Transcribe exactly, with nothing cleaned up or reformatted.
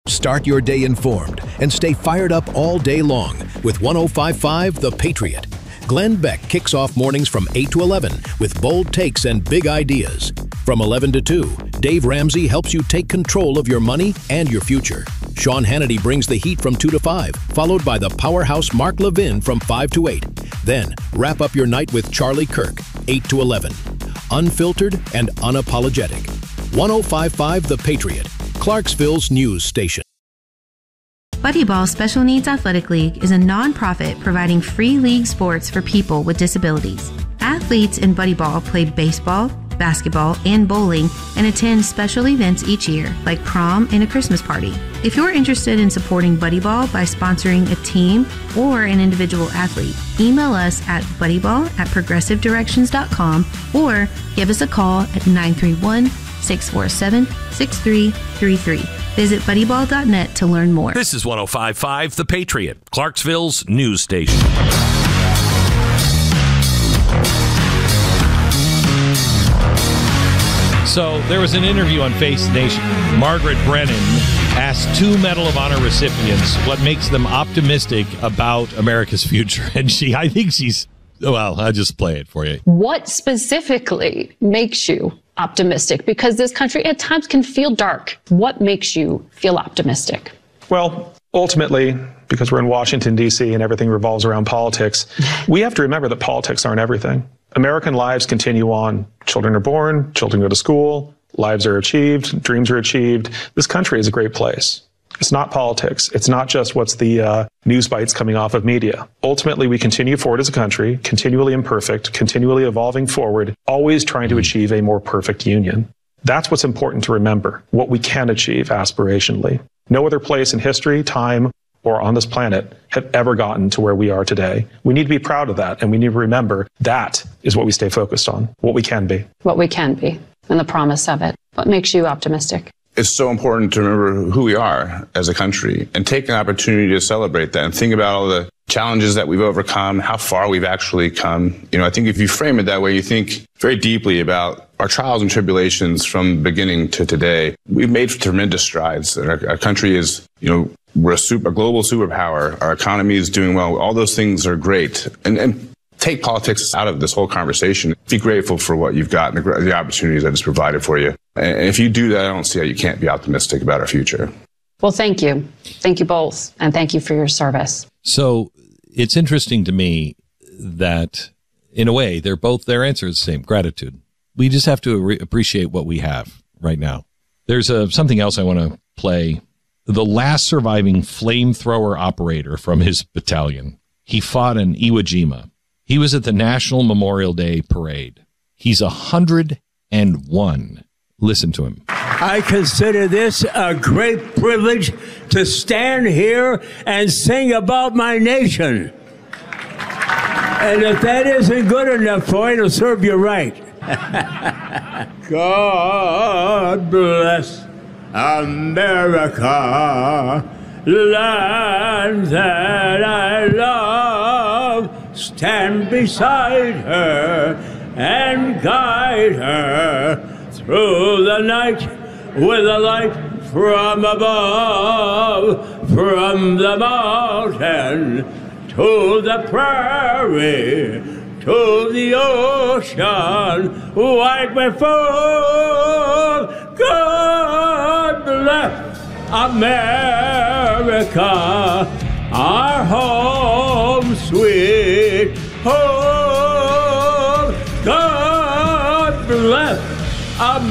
Start your day informed and stay fired up all day long with one oh five point five The Patriot. Glenn Beck kicks off mornings from eight to eleven with bold takes and big ideas. From eleven to two, Dave Ramsey helps you take control of your money and your future. Sean Hannity brings the heat from two to five, followed by the powerhouse Mark Levin from five to eight. Then, wrap up your night with Charlie Kirk, eight to eleven. Unfiltered and unapologetic. one oh five point five The Patriot, Clarksville's news station. Buddy Ball Special Needs Athletic League is a nonprofit providing free league sports for people with disabilities. Athletes in Buddy Ball play baseball, basketball, and bowling and attend special events each year, like prom and a Christmas party. If you're interested in supporting Buddy Ball by sponsoring a team or an individual athlete, email us at buddyball at progressive directions dot com or give us a call at nine three one, six four seven, six three three three. Visit buddy ball dot net to learn more. This is one oh five point five The Patriot, Clarksville's news station. So there was an interview on Face Nation. Margaret Brennan asked two Medal of Honor recipients what makes them optimistic about America's future. And she, I think she's, well, I'll just play it for you. What specifically makes you optimistic? Because this country at times can feel dark. What makes you feel optimistic? Well, ultimately, because we're in Washington, D C and everything revolves around politics, we have to remember that politics aren't everything. American lives continue on. Children are born, children go to school, lives are achieved, dreams are achieved. This country is a great place. It's not politics. It's not just what's the uh, news bites coming off of media. Ultimately, we continue forward as a country, continually imperfect, continually evolving forward, always trying to achieve a more perfect union. That's what's important to remember, what we can achieve aspirationally. No other place in history, time, or on this planet have ever gotten to where we are today. We need to be proud of that, and we need to remember that is what we stay focused on, what we can be. What we can be, and the promise of it. What makes you optimistic? It's so important to remember who we are as a country and take an opportunity to celebrate that and think about all the challenges that we've overcome, how far we've actually come. You know, I think if you frame it that way, you think very deeply about our trials and tribulations from beginning to today. We've made tremendous strides. Our, our country is, you know, we're a, super, a global superpower. Our economy is doing well. All those things are great. And, and take politics out of this whole conversation. Be grateful for what you've got and the, the opportunities that it's provided for you. And if you do that, I don't see how you can't be optimistic about our future. Well, thank you. Thank you both. And thank you for your service. So it's interesting to me that, in a way, they're both, their answer is the same, gratitude. We just have to re- appreciate what we have right now. There's a, something else I want to play. The last surviving flamethrower operator from his battalion. He fought in Iwo Jima. He was at the National Memorial Day Parade. He's one hundred one. Listen to him. I consider this a great privilege to stand here and sing about my nation. And if that isn't good enough for you, it'll serve you right. God bless America, land that I love. Stand beside her and guide her through the night with a light from above, from the mountain to the prairie, to the ocean, wide before. God bless America, our home, sweet home. God bless America.